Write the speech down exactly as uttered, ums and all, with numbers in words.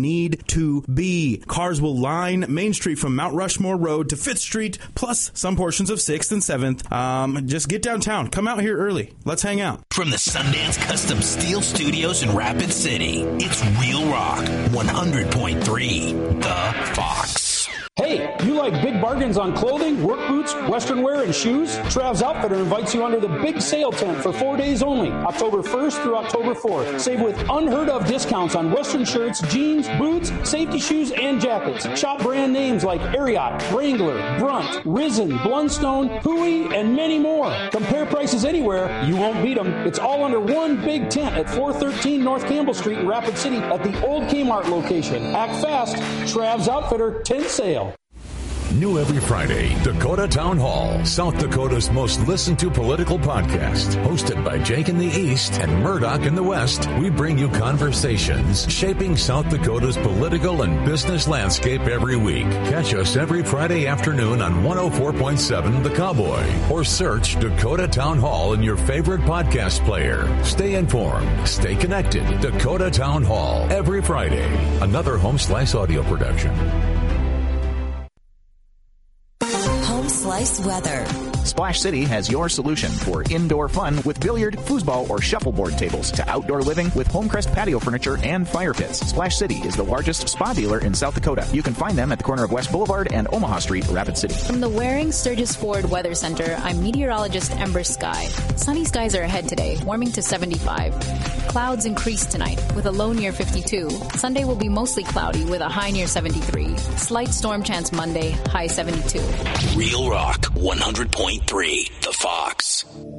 need to be. Cars will line Main Street from Mount Rushmore Road to Fifth Street, plus some portions of sixth and seventh. Um, just get downtown. Come out here early. Let's hang out. From the Sundance Custom Steel Studios in Rapid City, it's Real Rock one hundred point three, The Fox. Hey, you like big bargains on clothing, work boots, western wear, and shoes? Trav's Outfitter invites you under the big sale tent for four days only, October first through October fourth. Save with unheard of discounts on western shirts, jeans, boots, safety shoes, and jackets. Shop brand names like Ariat, Wrangler, Brunt, Risen, Blundstone, Hui, and many more. Compare prices anywhere. You won't beat them. It's all under one big tent at four thirteen North Campbell Street in Rapid City at the old Kmart location. Act fast. Trav's Outfitter tent sale. New every Friday, Dakota Town Hall, South Dakota's most listened to political podcast. Hosted by Jake in the East and Murdoch in the West, we bring you conversations shaping South Dakota's political and business landscape every week. Catch us every Friday afternoon on one oh four point seven The Cowboy, or search Dakota Town Hall in your favorite podcast player. Stay informed, stay connected. Dakota Town Hall, every Friday. Another Home Slice audio production. Slice weather. Splash City has your solution for indoor fun with billiard, foosball, or shuffleboard tables to outdoor living with Homecrest patio furniture and fire pits. Splash City is the largest spa dealer in South Dakota. You can find them at the corner of West Boulevard and Omaha Street, Rapid City. From the Waring Sturgis Ford Weather Center, I'm meteorologist Ember Sky. Sunny skies are ahead today, warming to seventy-five. Clouds increase tonight with a low near fifty-two. Sunday will be mostly cloudy with a high near seventy-three. Slight storm chance Monday, high seventy-two. Real Rock one hundred point three, The Fox.